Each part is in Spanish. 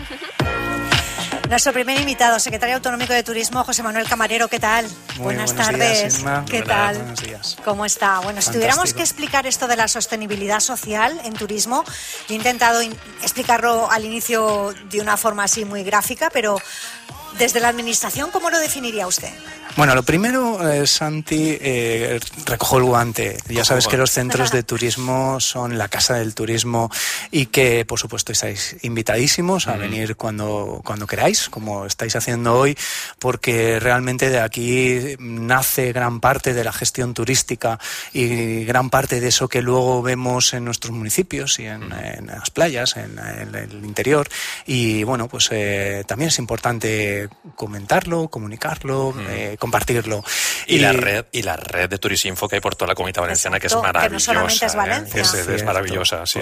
Nuestro primer invitado, secretario autonómico de Turismo, José Manuel Camarero, ¿qué tal? Buenas tardes. Días, Inma. ¿Qué tal? Buenos días. ¿Cómo está? Bueno, si tuviéramos que explicar esto de la sostenibilidad social en turismo, yo he intentado explicarlo al inicio de una forma así muy gráfica, pero desde la Administración, ¿cómo lo definiría usted? Bueno, lo primero, Santi, recojo el guante. Ya sabes que los centros de turismo son la casa del turismo y que, por supuesto, estáis invitadísimos a venir cuando queráis, como estáis haciendo hoy, porque realmente de aquí nace gran parte de la gestión turística y gran parte de eso que luego vemos en nuestros municipios y en las playas, en el interior. Y bueno, pues también es importante comentarlo, comunicarlo, compartirlo. Y la red de Turisinfo que hay por toda la Comunidad Valenciana, que es maravillosa. Que no solamente es Valencia. Es maravillosa, sí.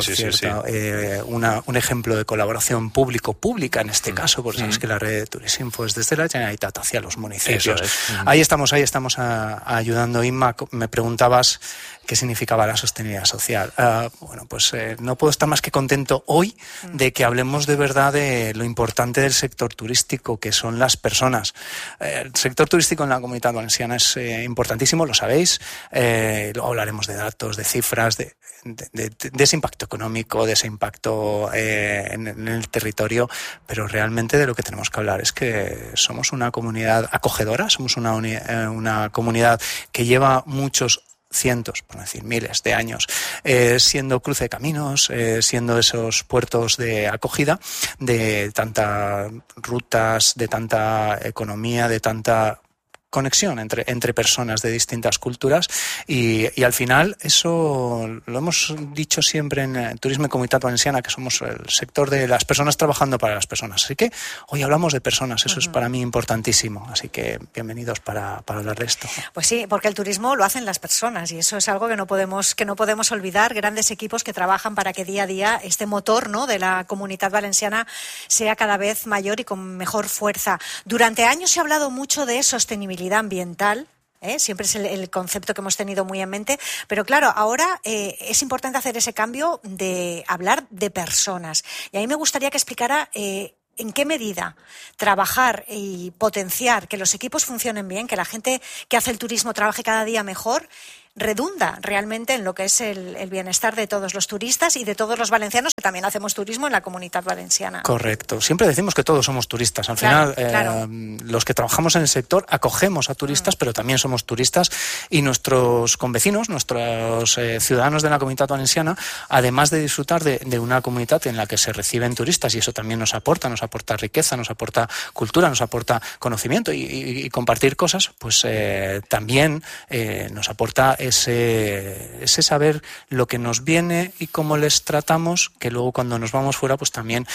Un ejemplo de colaboración público-pública en este caso, porque sabes que la red de Turisinfo es desde la Generalitat hacia los municipios. Ahí estamos ayudando. Inma, me preguntabas qué significaba la sostenibilidad social. Bueno, pues no puedo estar más que contento hoy de que hablemos de verdad de lo importante del sector turístico, que son las personas. El sector turístico en la Comunidad Valenciana es importantísimo, lo sabéis. Luego hablaremos de datos, de cifras, de ese impacto económico, de ese impacto en el territorio, pero realmente de lo que tenemos que hablar es que somos una comunidad acogedora, somos una comunidad que lleva muchos cientos, por no decir miles de años, siendo cruce de caminos, siendo esos puertos de acogida de tantas rutas, de tanta economía, de tanta conexión entre personas de distintas culturas y al final eso lo hemos dicho siempre en Turismo y Comunitat Valenciana, que somos el sector de las personas trabajando para las personas. Así que hoy hablamos de personas, eso es para mí importantísimo. Así que bienvenidos para hablar de esto. Pues sí, porque el turismo lo hacen las personas y eso es algo que no podemos olvidar. Grandes equipos que trabajan para que día a día este motor, ¿no?, de la Comunitat Valenciana sea cada vez mayor y con mejor fuerza. Durante años se ha hablado mucho de sostenibilidad ambiental, siempre es el concepto que hemos tenido muy en mente, pero claro, ahora es importante hacer ese cambio de hablar de personas. Y a mí me gustaría que explicara en qué medida trabajar y potenciar que los equipos funcionen bien, que la gente que hace el turismo trabaje cada día mejor, redunda realmente en lo que es el bienestar de todos los turistas y de todos los valencianos que también hacemos turismo en la Comunidad Valenciana. Correcto. Siempre decimos que todos somos turistas. Al final, los que trabajamos en el sector acogemos a turistas, pero también somos turistas y nuestros convecinos, nuestros ciudadanos de la Comunidad Valenciana, además de disfrutar de una comunidad en la que se reciben turistas, y eso también nos aporta riqueza, nos aporta cultura, nos aporta conocimiento y compartir cosas, pues también nos aporta ese saber lo que nos viene y cómo les tratamos, que luego cuando nos vamos fuera pues también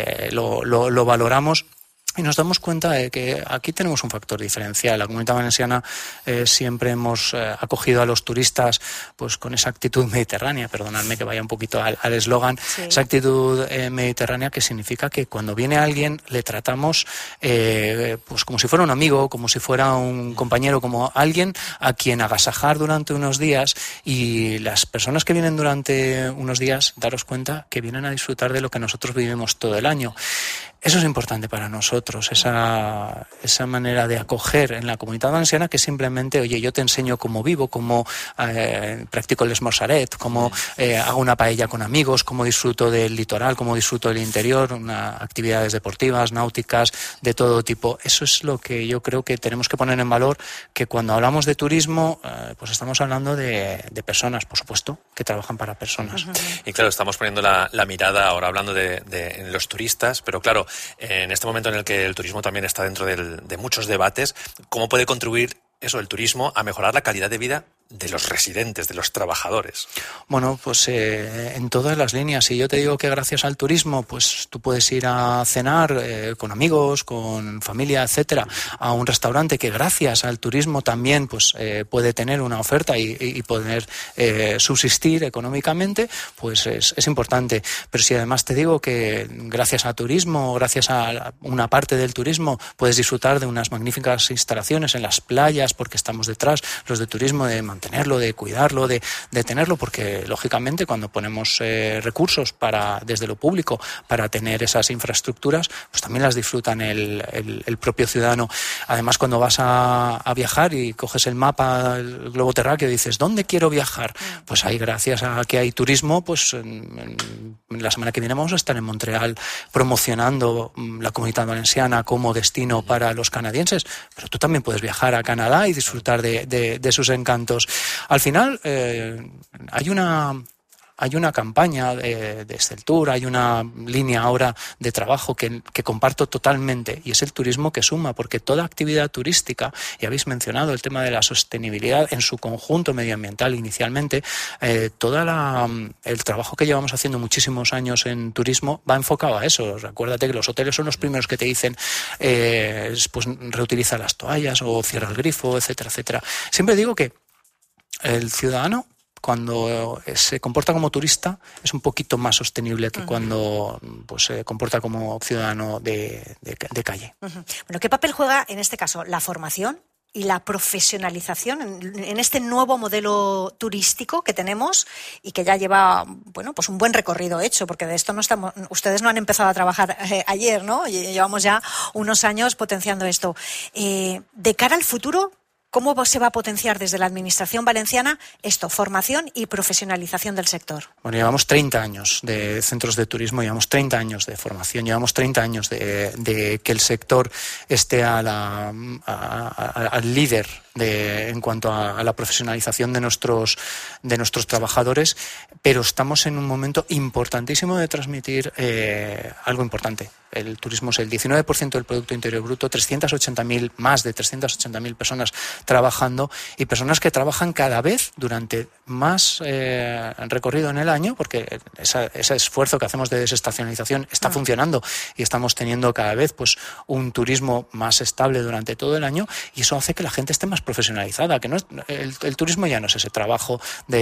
lo valoramos. Y nos damos cuenta de que aquí tenemos un factor diferencial. La Comunidad Valenciana siempre hemos acogido a los turistas pues con esa actitud mediterránea, perdonadme que vaya un poquito al eslogan, esa actitud mediterránea, que significa que cuando viene alguien le tratamos pues como si fuera un amigo, como si fuera un compañero, como alguien a quien agasajar durante unos días. Y las personas que vienen durante unos días, daros cuenta que vienen a disfrutar de lo que nosotros vivimos todo el año. Eso es importante para nosotros, esa manera de acoger en la Comunidad Valenciana, que simplemente, oye, yo te enseño cómo vivo, cómo practico el esmorzaret, cómo hago una paella con amigos, cómo disfruto del litoral, cómo disfruto del interior, actividades deportivas, náuticas, de todo tipo. Eso es lo que yo creo que tenemos que poner en valor, que cuando hablamos de turismo, pues estamos hablando de personas, por supuesto, que trabajan para personas. Y claro, estamos poniendo la mirada ahora hablando de los turistas, pero claro, en este momento en el que el turismo también está dentro de muchos debates, ¿cómo puede contribuir el turismo a mejorar la calidad de vida de los residentes, de los trabajadores? Bueno, pues en todas las líneas. Si yo te digo que gracias al turismo, pues tú puedes ir a cenar con amigos, con familia, etcétera, a un restaurante que gracias al turismo también pues puede tener una oferta y poder subsistir económicamente, pues es importante. Pero si además te digo que gracias al turismo, gracias a una parte del turismo, puedes disfrutar de unas magníficas instalaciones en las playas, porque estamos detrás, los de turismo de mantenerlo, de cuidarlo, de tenerlo, porque lógicamente cuando ponemos recursos desde lo público para tener esas infraestructuras, pues también las disfrutan el propio ciudadano. Además, cuando vas a viajar y coges el mapa, el globo terráqueo, y dices, ¿dónde quiero viajar? Pues ahí, gracias a que hay turismo, pues la semana que viene vamos a estar en Montreal promocionando la Comunitat Valenciana como destino para los canadienses, pero tú también puedes viajar a Canadá y disfrutar de sus encantos. Al final hay una campaña de Esceltur, hay una línea ahora de trabajo que comparto totalmente, y es el turismo que suma, porque toda actividad turística, y habéis mencionado el tema de la sostenibilidad en su conjunto medioambiental inicialmente, todo el trabajo que llevamos haciendo muchísimos años en turismo va enfocado a eso. Recuérdate que los hoteles son los primeros que te dicen pues reutiliza las toallas o cierra el grifo, etcétera, etcétera. Siempre digo que el ciudadano, cuando se comporta como turista, es un poquito más sostenible que cuando pues, se comporta como ciudadano de calle. Bueno, ¿qué papel juega en este caso la formación y la profesionalización en este nuevo modelo turístico que tenemos y que ya lleva, bueno, pues un buen recorrido hecho, porque de esto ustedes no han empezado a trabajar ayer, ¿no? Llevamos ya unos años potenciando esto. De cara al futuro, ¿cómo se va a potenciar desde la Administración valenciana esto, formación y profesionalización del sector? Bueno, llevamos 30 años de centros de turismo, llevamos 30 años de formación, llevamos 30 años de que el sector esté al líder en cuanto a la profesionalización de nuestros trabajadores, pero estamos en un momento importantísimo de transmitir algo importante. El turismo es el 19% del Producto Interior Bruto, más de 380.000 personas trabajando, y personas que trabajan cada vez durante más recorrido en el año, porque ese esfuerzo que hacemos de desestacionalización está funcionando y estamos teniendo cada vez pues un turismo más estable durante todo el año, y eso hace que la gente esté más profesionalizada, que no es, el turismo ya no es ese trabajo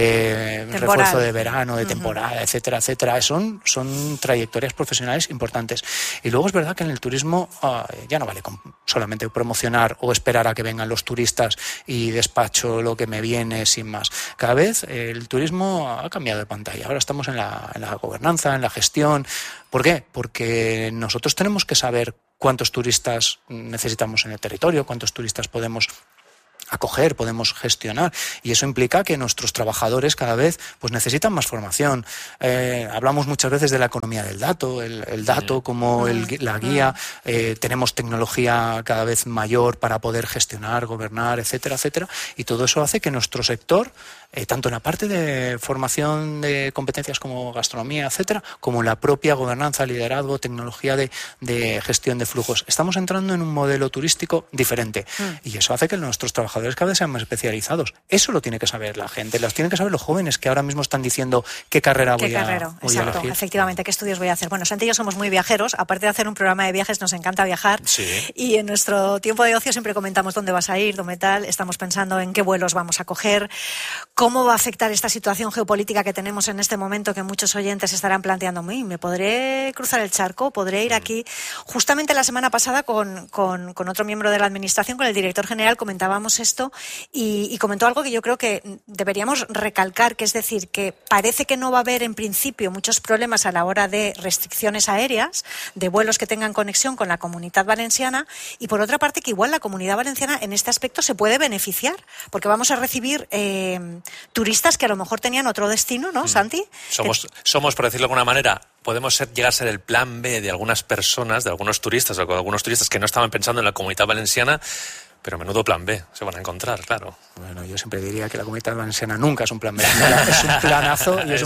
de refuerzo de verano, de temporada, etcétera, etcétera. Son trayectorias profesionales importantes. Y luego es verdad que en el turismo ya no vale solamente promocionar o esperar a que vengan los turistas y despacho lo que me viene sin más. Cada vez el turismo ha cambiado de pantalla. Ahora estamos en la gobernanza, en la gestión. ¿Por qué? Porque nosotros tenemos que saber cuántos turistas necesitamos en el territorio, cuántos turistas podemos acoger, podemos gestionar, y eso implica que nuestros trabajadores cada vez pues necesitan más formación. Hablamos muchas veces de la economía del dato, el dato como la guía, tenemos tecnología cada vez mayor para poder gestionar, gobernar, etcétera, etcétera, y todo eso hace que nuestro sector, tanto en la parte de formación de competencias como gastronomía, etcétera, como en la propia gobernanza, liderazgo, tecnología de gestión de flujos, estamos entrando en un modelo turístico diferente, y eso hace que nuestros trabajadores cada vez sean más especializados. Eso lo tiene que saber la gente, lo tienen que saber los jóvenes que ahora mismo están diciendo qué carrera voy a elegir. Efectivamente, qué estudios voy a hacer. Bueno, Santi y yo somos muy viajeros, aparte de hacer un programa de viajes nos encanta viajar, y en nuestro tiempo de ocio siempre comentamos dónde vas a ir, dónde tal, estamos pensando en qué vuelos vamos a coger, cómo va a afectar esta situación geopolítica que tenemos en este momento, que muchos oyentes estarán planteando, ¿me podré cruzar el charco? ¿Podré ir aquí? Justamente la semana pasada con otro miembro de la Administración, con el director general, comentábamos esto y comentó algo que yo creo que deberíamos recalcar, que es decir, que parece que no va a haber en principio muchos problemas a la hora de restricciones aéreas, de vuelos que tengan conexión con la Comunitat Valenciana, y por otra parte que igual la Comunidad Valenciana en este aspecto se puede beneficiar, porque vamos a recibir turistas que a lo mejor tenían otro destino, ¿no, Santi? Somos, por decirlo de alguna manera, podemos llegar a ser el plan B de algunas personas, de algunos turistas o de algunos turistas que no estaban pensando en la Comunitat Valenciana. Pero menudo plan B se van a encontrar, claro. Bueno, yo siempre diría que la Comunitat Valenciana nunca es un plan B. Es un planazo y es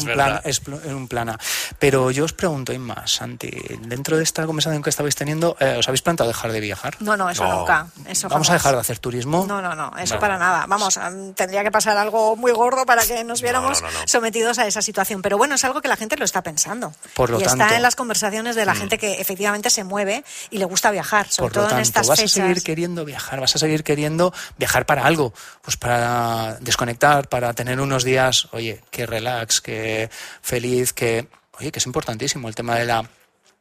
un plan A. Pero yo os pregunto, Inma, Santi, dentro de esta conversación que estabais teniendo, ¿os habéis planteado dejar de viajar? No, eso nunca. ¿Vamos a dejar de hacer turismo? No, eso para nada. Vamos, tendría que pasar algo muy gordo para que nos viéramos sometidos a esa situación. Pero bueno, es algo que la gente lo está pensando. Por lo tanto, está en las conversaciones de la gente que efectivamente se mueve y le gusta viajar, sobre todo en estas fechas. Vas a seguir queriendo viajar, vas a seguir queriendo viajar para algo, pues para desconectar, para tener unos días, oye, que relax, que feliz, que es importantísimo el tema de la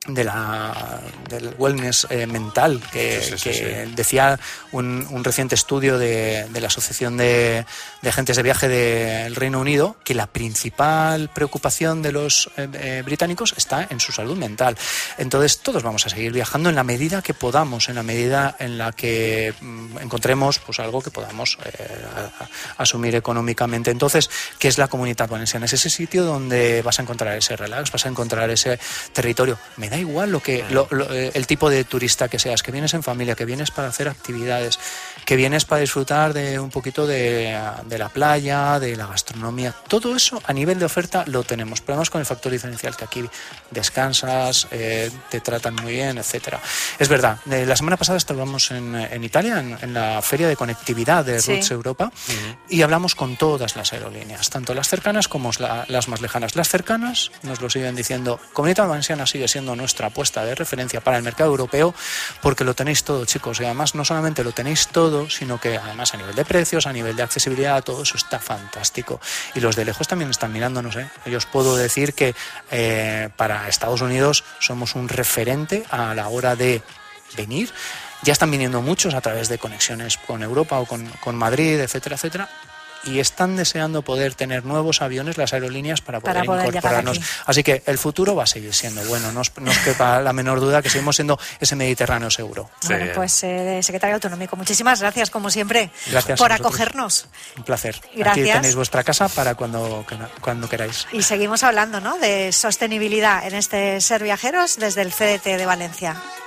del wellness mental que decía un reciente estudio de la Asociación de Agentes de Viaje del Reino Unido, que la principal preocupación de los británicos está en su salud mental. Entonces todos vamos a seguir viajando en la medida que podamos, en la medida en la que encontremos pues algo que podamos asumir económicamente. Entonces, ¿qué es la Comunitat Valenciana? Es ese sitio donde vas a encontrar ese relax, vas a encontrar ese territorio. Me da igual el tipo de turista que seas, que vienes en familia, que vienes para hacer actividades, que vienes para disfrutar de un poquito de la playa, de la gastronomía. Todo eso a nivel de oferta lo tenemos, pero además con el factor diferencial que aquí descansas, te tratan muy bien, etcétera. Es verdad, la semana pasada estábamos en Italia, en la feria de conectividad de Routes Europa, y hablamos con todas las aerolíneas, tanto las cercanas como las más lejanas. Las cercanas nos lo siguen diciendo: Comunitat Valenciana sigue siendo nuestra apuesta de referencia para el mercado europeo, porque lo tenéis todo, chicos, y además no solamente lo tenéis todo, sino que además a nivel de precios, a nivel de accesibilidad, todo eso está fantástico. Y los de lejos también están mirándonos, ¿eh? Yo os puedo decir que para Estados Unidos somos un referente a la hora de venir. Ya están viniendo muchos a través de conexiones con Europa o con Madrid, etcétera, etcétera. Y están deseando poder tener nuevos aviones, las aerolíneas, para poder incorporarnos. Así que el futuro va a seguir siendo bueno, no os quepa la menor duda que seguimos siendo ese Mediterráneo seguro. Bueno, pues secretario autonómico, muchísimas gracias, como siempre, gracias por acogernos. Un placer. Gracias. Aquí tenéis vuestra casa para cuando queráis. Y seguimos hablando, ¿no?, de sostenibilidad en este Ser Viajeros desde el CDT de Valencia.